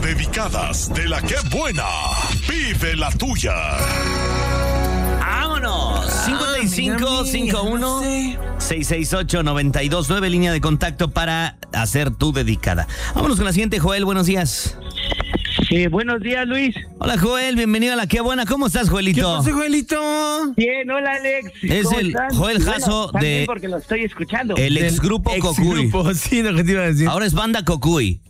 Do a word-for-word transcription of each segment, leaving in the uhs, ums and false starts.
dedicadas de la que buena. Vive la tuya. ¡Vámonos! cincuenta y cinco cincuenta y uno seiscientos sesenta y ocho noventa y dos, nueve línea de contacto para hacer tu dedicada. Vámonos con la siguiente, Joel, buenos días. Sí, buenos días, Luis. Hola, Joel, bienvenido a La Qué Buena. ¿Cómo estás, Joelito? ¿Qué pasa, Joelito? Bien, hola, Alex. Es ¿Cómo el están? Joel Jasso Bueno, de... porque lo estoy escuchando. El exgrupo Cocuy. Exgrupo, sí, lo que te iba a decir. Ahora es banda Cocuy.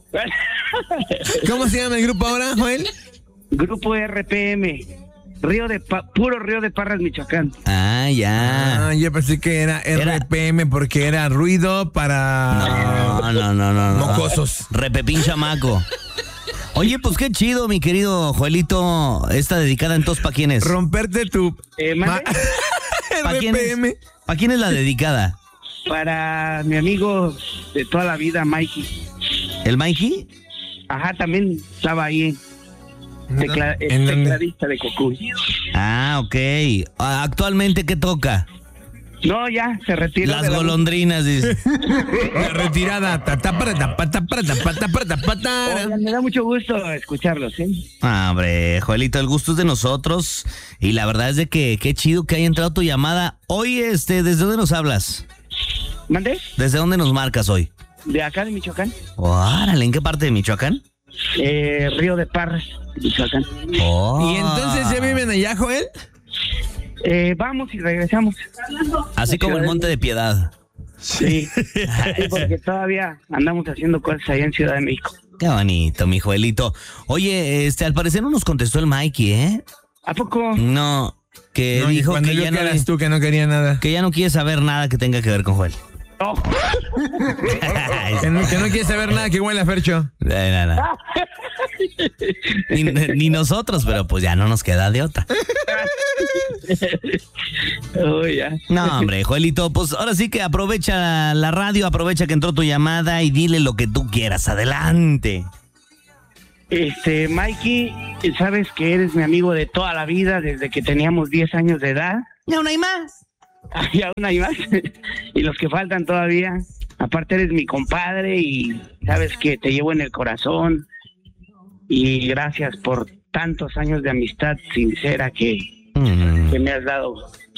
¿Cómo se llama el grupo ahora, Joel? Grupo R P M. Río de pa- puro Río de Parras, Michoacán. Ah, ya. Ah, yo pensé que era, Era- R P M porque era ruido para No, no, no, no. no. mocosos. Repepín chamaco. Oye, pues qué chido, mi querido Joelito. Esta dedicada entonces, ¿para quién es? Romperte tu... Eh, ¿mande? ¿Para quién es? R P M. ¿Para quién es la dedicada? Para mi amigo de toda la vida, Mikey. ¿El Mikey? Ajá, también estaba ahí. Tecla- ¿En dónde? tecladista de Cocuy. Ah, ok. Ah, ¿actualmente qué toca? No, ya, se retiró. Las de la- golondrinas, dice. La retirada. Ta, ta, para, ta, pa, ta, para, ta, pa, ta, para, ta, pa, ta. Oigan, me da mucho gusto escucharlos, ¿eh? Ah, hombre, Joelito, el gusto es de nosotros. Y la verdad es de que qué chido que haya entrado tu llamada. Hoy, este, ¿desde dónde nos hablas? ¿Mande? ¿Desde dónde nos marcas hoy? De acá de Michoacán. Órale, ¿en qué parte de Michoacán? Eh, Río de Parras, Michoacán. Oh. ¿Y entonces ya viven allá, Joel? Eh, vamos y regresamos. Así como el Monte de Piedad. Sí. Sí, porque todavía andamos haciendo cosas allá en Ciudad de México. Qué bonito, mi Joelito. Oye, este, al parecer no nos contestó el Mikey, ¿eh? ¿A poco? No, que No, y dijo cuando que yo ya, que no, eras tú que no quería nada. que ya no quiere saber nada que tenga que ver con Joel. No. Que no, que no quiere saber nada que huele a Fercho. No, no, no. Ni, ni nosotros, pero pues ya no nos queda de otra. Oh, ya. No, hombre, Joelito, pues ahora sí que aprovecha la radio, aprovecha que entró tu llamada y dile lo que tú quieras. Adelante. Este, Mikey, sabes que eres mi amigo de toda la vida, desde que teníamos diez años de edad. Y aún hay más. Y aún hay más. Y los que faltan todavía. Aparte eres mi compadre y sabes que te llevo en el corazón. Y gracias por tantos años de amistad sincera que, Mm. que me has dado.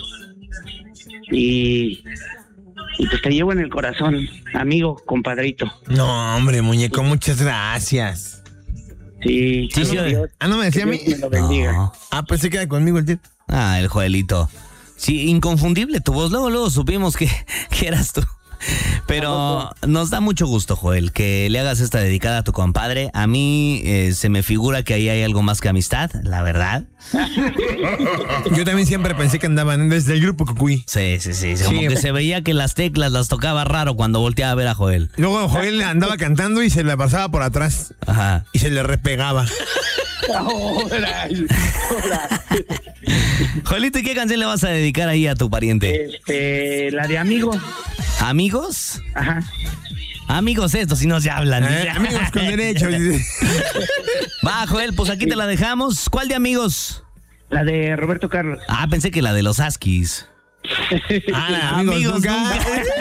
Y, y pues te llevo en el corazón, amigo, compadrito. No, hombre, muñeco, muchas gracias. Sí, Sí, sí, que Dios- Ah, ¿no me decía a que mí? Dios me lo bendiga. No. Ah, pues se queda conmigo el tío. Ah, el Joelito. Sí, inconfundible tu voz. Luego, luego supimos que, que eras tú. Pero nos da mucho gusto, Joel, que le hagas esta dedicada a tu compadre. A mí eh, se me figura que ahí hay algo más que amistad, la verdad. Yo también siempre pensé que andaban desde el grupo Cucuy. Sí, sí, sí. Como Sí. que se veía que las teclas las tocaba raro cuando volteaba a ver a Joel. Luego Joel andaba cantando y se le pasaba por atrás Ajá. y se le repegaba. Ahora, ahora. Joelito, ¿y qué canción le vas a dedicar ahí a tu pariente? Este, la de amigo. ¿Amigos? Ajá. Amigos estos, si no se hablan. Eh, amigos con derechos. Va, Joel, pues aquí te la dejamos. ¿Cuál de amigos? La de Roberto Carlos. Ah, pensé que la de los Askis. Ah, amigos, Amigos nunca.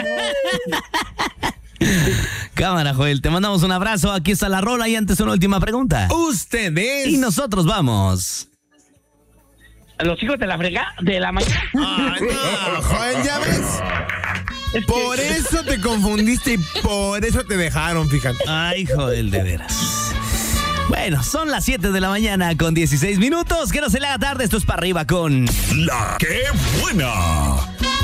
Cámara, Joel, te mandamos un abrazo. Aquí está la rola y antes una última pregunta. Ustedes. Y nosotros vamos. Los hijos de la frega de la mañana. Ay, no, Joel, ya ves. Es que- Por eso te confundiste y por eso te dejaron, fíjate. Ay, Joel, de veras. Bueno, son las siete de la mañana con dieciséis minutos. Que no se le haga tarde, esto es para arriba con... La que buena.